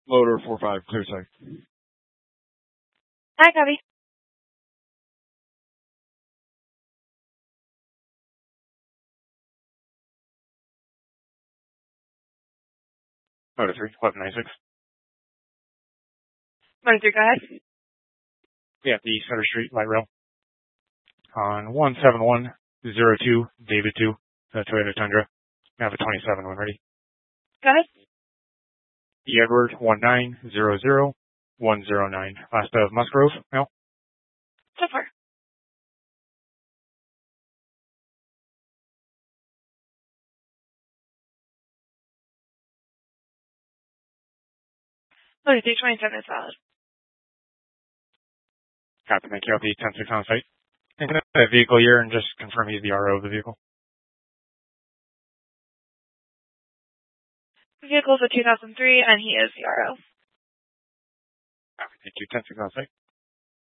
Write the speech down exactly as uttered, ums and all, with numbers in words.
Motor four five, clear side. Hi, copy. Motor three, eleven ninety-six. Motor three, go ahead. Yeah, the Center Street light rail. On one seven one zero two, David two, the Toyota Tundra. I have a twenty-seven when ready. Go ahead. E. Edward one nine zero zero one zero nine. Last of Musgrove, no? So far. Motor three twenty-seven is valid. Copy, thank you. I'll be ten six on site. And can I have the vehicle year and just confirm he's the R O of the vehicle? The vehicle is a two thousand three, and he is the R O. Copy, thank you. ten six on site.